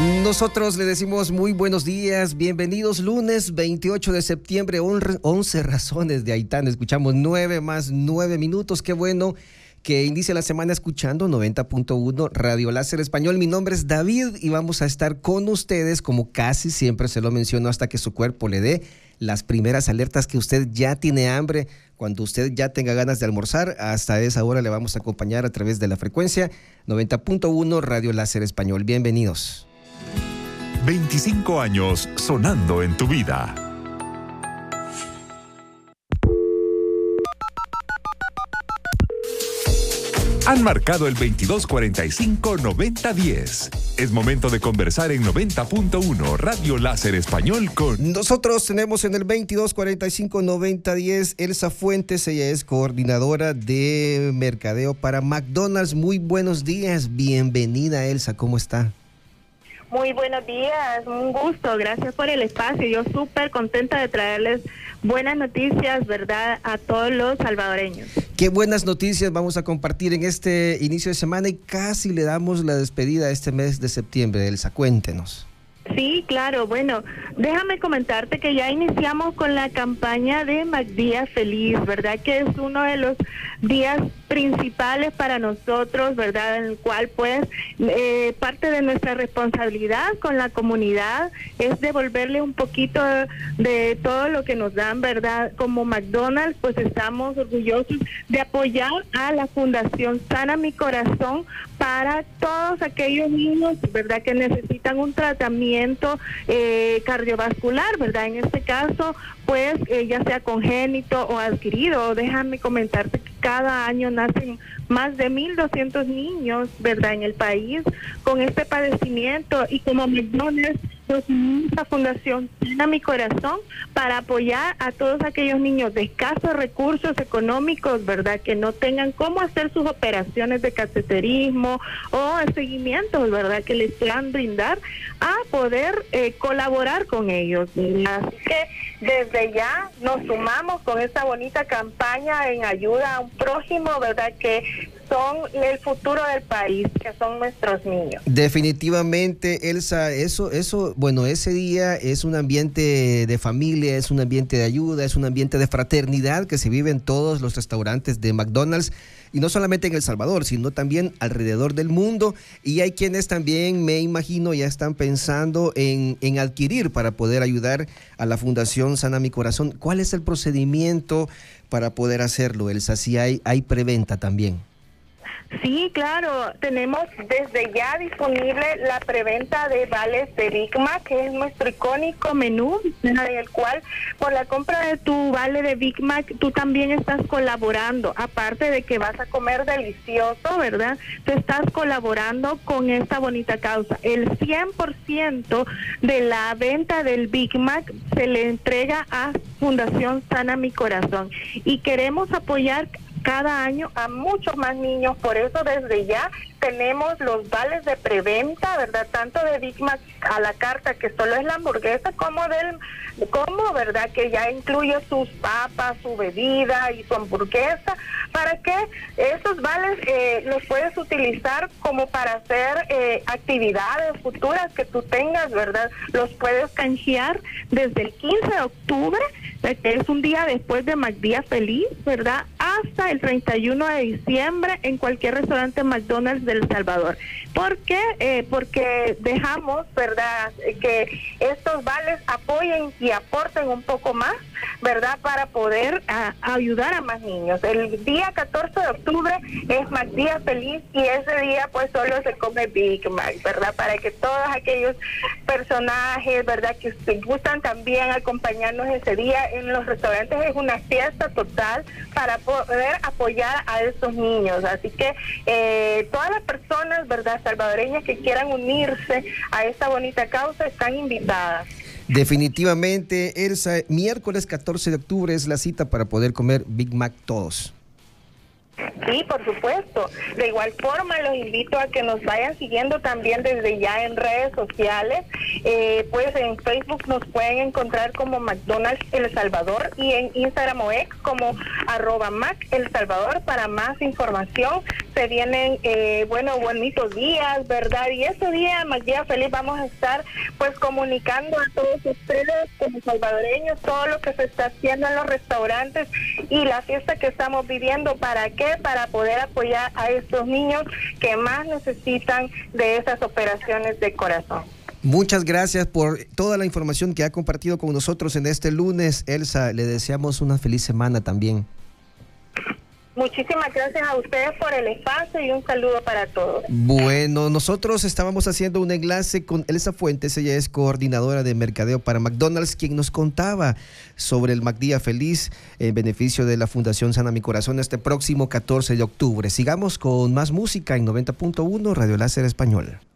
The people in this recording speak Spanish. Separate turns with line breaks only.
Nosotros le decimos muy buenos días, bienvenidos lunes 28 de septiembre, 11 razones de Aitán. Escuchamos 9 más 9 minutos, qué bueno que inicia la semana escuchando 90.1 Radio Láser Español. Mi nombre es David y vamos a estar con ustedes como casi siempre se lo menciono hasta que su cuerpo le dé las primeras alertas que usted ya tiene hambre. Cuando usted ya tenga ganas de almorzar, hasta esa hora le vamos a acompañar a través de la frecuencia 90.1 Radio Láser Español. Bienvenidos.
25 años sonando en tu vida. Han marcado el 2245-9010. Es momento de conversar en 90.1 Radio Láser Español con...
Nosotros tenemos en el 2245-9010 Elsa Fuentes. Ella es coordinadora de mercadeo para McDonald's. Muy buenos días. Bienvenida, Elsa. ¿Cómo está?
Muy buenos días, un gusto, gracias por el espacio. Yo súper contenta de traerles buenas noticias, ¿verdad?, a todos los salvadoreños.
Qué buenas noticias vamos a compartir en este inicio de semana y casi le damos la despedida a este mes de septiembre. Elsa, cuéntenos.
Sí, claro, bueno, déjame comentarte que ya iniciamos con la campaña de McDía Feliz, ¿verdad?, que es uno de los días principales para nosotros, ¿verdad?, en el cual pues parte de nuestra responsabilidad con la comunidad es devolverle un poquito de todo lo que nos dan, ¿verdad? Como McDonald's, pues estamos orgullosos de apoyar a la Fundación Sana Mi Corazón para todos aquellos niños, ¿verdad?, que necesitan un tratamiento cardiovascular, ¿verdad? En este caso, pues ya sea congénito o adquirido. Déjame comentarte que cada año nacen más de 1,200 niños, ¿verdad?, en el país con este padecimiento, y como McDonald's, pues la Fundación Sana Mi Corazón para apoyar a todos aquellos niños de escasos recursos económicos, ¿verdad?, que no tengan cómo hacer sus operaciones de cateterismo o seguimientos, ¿verdad?, que les puedan brindar, a poder colaborar con ellos, ¿verdad? Así que desde ya nos sumamos con esta bonita campaña en ayuda a un prójimo, ¿verdad?, que son el futuro del país, que son nuestros niños.
Definitivamente, Elsa, bueno, ese día es un ambiente de familia, es un ambiente de ayuda, es un ambiente de fraternidad que se vive en todos los restaurantes de McDonald's, y no solamente en El Salvador, sino también alrededor del mundo. Y hay quienes también, me imagino, ya están pensando en adquirir para poder ayudar a la Fundación Sana Mi Corazón. ¿Cuál es el procedimiento para poder hacerlo, Elsa? Si hay preventa también.
Sí, claro, tenemos desde ya disponible la preventa de vales de Big Mac, que es nuestro icónico menú, en el cual por la compra de tu vale de Big Mac tú también estás colaborando, aparte de que vas a comer delicioso, ¿verdad? Tú estás colaborando con esta bonita causa. El 100% de la venta del Big Mac se le entrega a Fundación Sana Mi Corazón, y queremos apoyar cada año a muchos más niños. Por eso desde ya tenemos los vales de preventa, ¿verdad?, tanto de Big Mac a la carta, que solo es la hamburguesa, como ¿verdad?, que ya incluye sus papas, su bebida y su hamburguesa, para que esos vales los puedes utilizar como para hacer actividades futuras que tú tengas, ¿verdad? Los puedes canjear desde el 15 de octubre, que es un día después de McDía Feliz, ¿verdad?, hasta el 31 de diciembre en cualquier restaurante McDonald's de El Salvador. ¿Por qué? Porque dejamos, ¿verdad?, que estos vales apoyen y aporten un poco más, ¿verdad?, para poder ayudar a más niños. El día 14 de octubre es McDía Feliz, y ese día pues solo se come Big Mac, ¿verdad?, para que todos aquellos personajes, ¿verdad?, que gustan también acompañarnos ese día en los restaurantes. Es una fiesta total para poder apoyar a estos niños. Así que todas las personas, ¿verdad?, salvadoreñas que quieran unirse a esta bonita causa están invitadas.
Definitivamente, Elsa, miércoles 14 de octubre es la cita para poder comer Big Mac todos.
Sí, por supuesto. De igual forma, los invito a que nos vayan siguiendo también desde ya en redes sociales. Pues en Facebook nos pueden encontrar como McDonald's El Salvador y en Instagram o X como @Mac El Salvador para más información. Se vienen, bonitos días, ¿verdad? Y ese día, Día Feliz, vamos a estar pues comunicando a todos ustedes como salvadoreños todo lo que se está haciendo en los restaurantes y la fiesta que estamos viviendo. ¿Para qué? Para poder apoyar a estos niños que más necesitan de esas operaciones de corazón.
Muchas gracias por toda la información que ha compartido con nosotros en este lunes, Elsa. Le deseamos una feliz semana también.
Muchísimas gracias a ustedes por el espacio y un saludo para todos.
Bueno, nosotros estábamos haciendo un enlace con Elsa Fuentes, ella es coordinadora de mercadeo para McDonald's, quien nos contaba sobre el McDía Feliz en beneficio de la Fundación Sana Mi Corazón este próximo 14 de octubre. Sigamos con más música en 90.1 Radio Láser Español.